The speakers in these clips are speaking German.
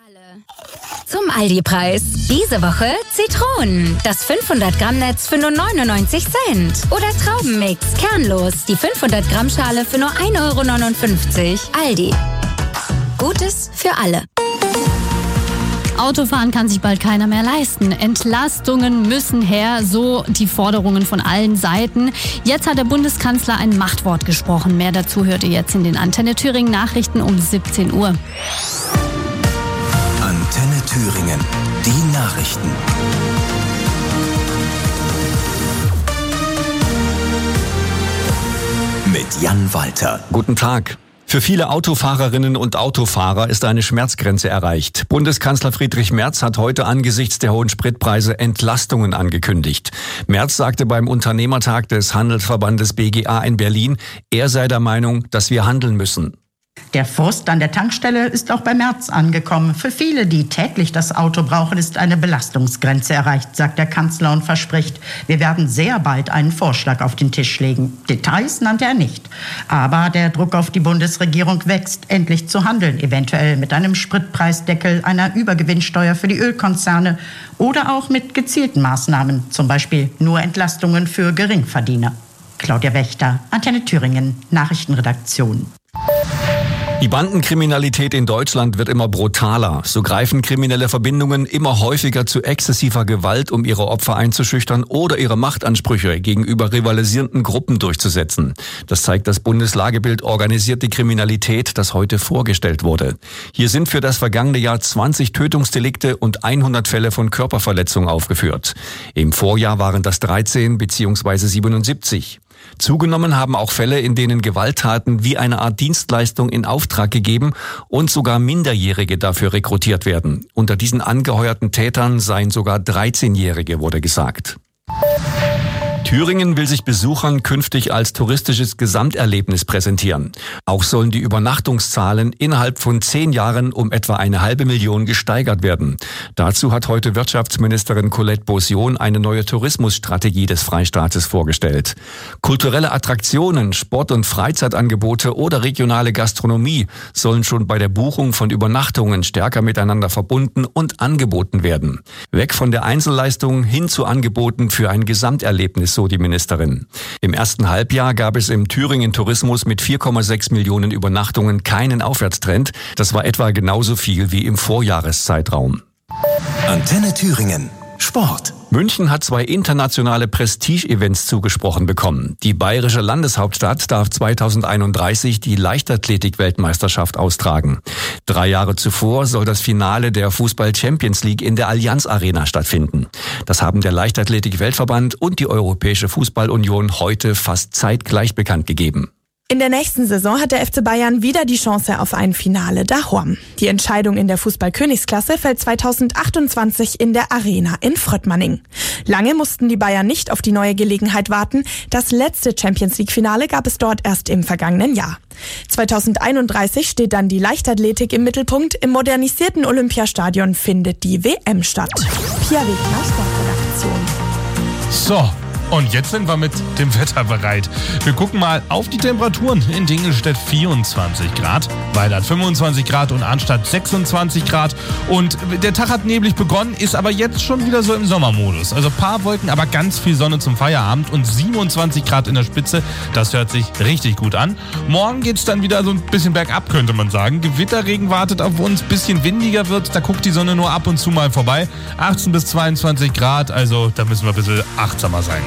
alle. Zum Aldi-Preis. Diese Woche Zitronen. Das 500 Gramm Netz für nur 99 Cent. Oder Traubenmix, kernlos. Die 500 Gramm Schale für nur 1,59 €. Aldi. Gutes für alle. Autofahren kann sich bald keiner mehr leisten. Entlastungen müssen her, so die Forderungen von allen Seiten. Jetzt hat der Bundeskanzler ein Machtwort gesprochen. Mehr dazu hört ihr jetzt in den Antenne Thüringen Nachrichten um 17 Uhr. Antenne Thüringen, die Nachrichten. Mit Jan Walter. Guten Tag. Für viele Autofahrerinnen und Autofahrer ist eine Schmerzgrenze erreicht. Bundeskanzler Friedrich Merz hat heute angesichts der hohen Spritpreise Entlastungen angekündigt. Merz sagte beim Unternehmertag des Handelsverbandes BGA in Berlin, er sei der Meinung, dass wir handeln müssen. Der Frust an der Tankstelle ist auch bei Merz angekommen. Für viele, die täglich das Auto brauchen, ist eine Belastungsgrenze erreicht, sagt der Kanzler und verspricht, wir werden sehr bald einen Vorschlag auf den Tisch legen. Details nannte er nicht. Aber der Druck auf die Bundesregierung wächst, endlich zu handeln, eventuell mit einem Spritpreisdeckel, einer Übergewinnsteuer für die Ölkonzerne oder auch mit gezielten Maßnahmen, zum Beispiel nur Entlastungen für Geringverdiener. Claudia Wächter, Antenne Thüringen, Nachrichtenredaktion. Die Bandenkriminalität in Deutschland wird immer brutaler. So greifen kriminelle Verbindungen immer häufiger zu exzessiver Gewalt, um ihre Opfer einzuschüchtern oder ihre Machtansprüche gegenüber rivalisierenden Gruppen durchzusetzen. Das zeigt das Bundeslagebild Organisierte Kriminalität, das heute vorgestellt wurde. Hier sind für das vergangene Jahr 20 Tötungsdelikte und 100 Fälle von Körperverletzung aufgeführt. Im Vorjahr waren das 13 bzw. 77. Zugenommen haben auch Fälle, in denen Gewalttaten wie eine Art Dienstleistung in Auftrag gegeben und sogar Minderjährige dafür rekrutiert werden. Unter diesen angeheuerten Tätern seien sogar 13-Jährige, wurde gesagt. Thüringen will sich Besuchern künftig als touristisches Gesamterlebnis präsentieren. Auch sollen die Übernachtungszahlen innerhalb von 10 Jahren um etwa 500.000 gesteigert werden. Dazu hat heute Wirtschaftsministerin Colette Beausion eine neue Tourismusstrategie des Freistaates vorgestellt. Kulturelle Attraktionen, Sport- und Freizeitangebote oder regionale Gastronomie sollen schon bei der Buchung von Übernachtungen stärker miteinander verbunden und angeboten werden. Weg von der Einzelleistung hin zu Angeboten für ein Gesamterlebnis, so die Ministerin. Im ersten Halbjahr gab es im Thüringen Tourismus mit 4,6 Millionen Übernachtungen keinen Aufwärtstrend. Das war etwa genauso viel wie im Vorjahreszeitraum. Antenne Thüringen. Sport. München hat 2 internationale Prestige-Events zugesprochen bekommen. Die bayerische Landeshauptstadt darf 2031 die Leichtathletik-Weltmeisterschaft austragen. 3 Jahre zuvor soll das Finale der Fußball-Champions League in der Allianz Arena stattfinden. Das haben der Leichtathletik-Weltverband und die Europäische Fußballunion heute fast zeitgleich bekannt gegeben. In der nächsten Saison hat der FC Bayern wieder die Chance auf ein Finale daheim. Die Entscheidung in der Fußball-Königsklasse fällt 2028 in der Arena in Fröttmanning. Lange mussten die Bayern nicht auf die neue Gelegenheit warten. Das letzte Champions-League-Finale gab es dort erst im vergangenen Jahr. 2031 steht dann die Leichtathletik im Mittelpunkt. Im modernisierten Olympiastadion findet die WM statt. Pia Wegner, Sportredaktion. So. Und jetzt sind wir mit dem Wetter bereit. Wir gucken mal auf die Temperaturen. In Dingelstedt 24 Grad, Weilert 25 Grad und Arnstadt 26 Grad. Und der Tag hat neblig begonnen, ist aber jetzt schon wieder so im Sommermodus. Also paar Wolken, aber ganz viel Sonne zum Feierabend und 27 Grad in der Spitze. Das hört sich richtig gut an. Morgen geht's dann wieder so ein bisschen bergab, könnte man sagen. Gewitterregen wartet auf uns, bisschen windiger wird. Da guckt die Sonne nur ab und zu mal vorbei. 18 bis 22 Grad, also da müssen wir ein bisschen achtsamer sein.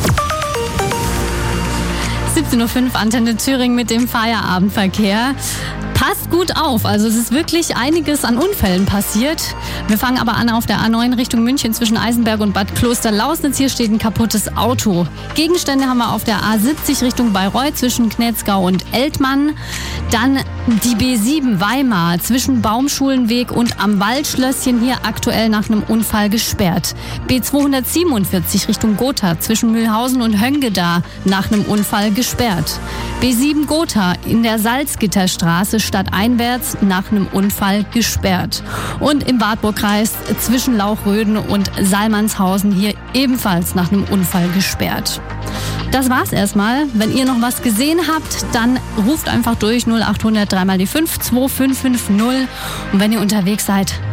17:05 Uhr Antenne Thüringen mit dem Feierabendverkehr. Passt gut auf, also es ist wirklich einiges an Unfällen passiert. Wir fangen aber an auf der A9 Richtung München zwischen Eisenberg und Bad Klosterlausnitz. Hier steht ein kaputtes Auto. Gegenstände haben wir auf der A70 Richtung Bayreuth zwischen Knetzgau und Eltmann. Dann die B7 Weimar zwischen Baumschulenweg und am Waldschlösschen, hier aktuell nach einem Unfall gesperrt. B247 Richtung Gotha zwischen Mühlhausen und Höngeda nach einem Unfall gesperrt. B7 Gotha in der Salzgitterstraße stadteinwärts nach einem Unfall gesperrt. Und im Wartburgkreis zwischen Lauchröden und Salmannshausen hier ebenfalls nach einem Unfall gesperrt. Das war's erstmal. Wenn ihr noch was gesehen habt, dann ruft einfach durch 0800 3 mal die 5 2550. Und wenn ihr unterwegs seid,